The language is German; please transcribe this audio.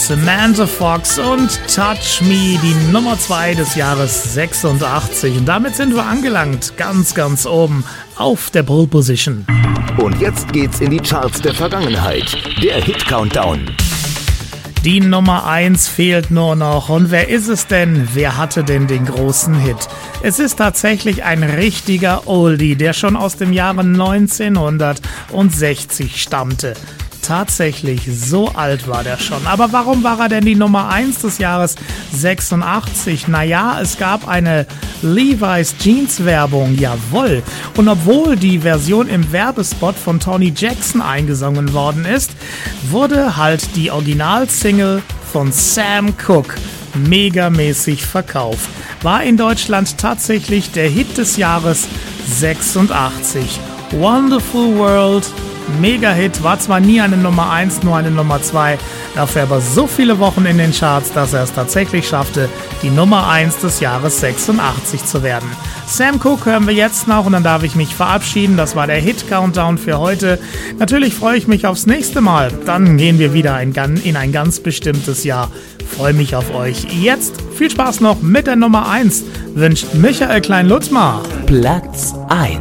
Samantha Fox und Touch Me, die Nummer 2 des Jahres 86. Und damit sind wir angelangt, ganz, ganz oben auf der Pole Position. Und jetzt geht's in die Charts der Vergangenheit, der Hit Countdown. Die Nummer 1 fehlt nur noch. Und wer ist es denn? Wer hatte denn den großen Hit? Es ist tatsächlich ein richtiger Oldie, der schon aus dem Jahre 1960 stammte. Tatsächlich, so alt war der schon. Aber warum war er denn die Nummer 1 des Jahres 86? Naja, es gab eine Levi's Jeans Werbung, jawohl. Und obwohl die Version im Werbespot von Tony Jackson eingesungen worden ist, wurde halt die Originalsingle von Sam Cooke megamäßig verkauft. War in Deutschland tatsächlich der Hit des Jahres 86. Wonderful World, Mega-Hit, war zwar nie eine Nummer 1, nur eine Nummer 2, dafür aber so viele Wochen in den Charts, dass er es tatsächlich schaffte, die Nummer 1 des Jahres 86 zu werden. Sam Cooke hören wir jetzt noch und dann darf ich mich verabschieden. Das war der Hit-Countdown für heute. Natürlich freue ich mich aufs nächste Mal. Dann gehen wir wieder in ein ganz bestimmtes Jahr. Freue mich auf euch. Jetzt viel Spaß noch mit der Nummer 1, wünscht Michael Klein-Lutzmar. Platz 1.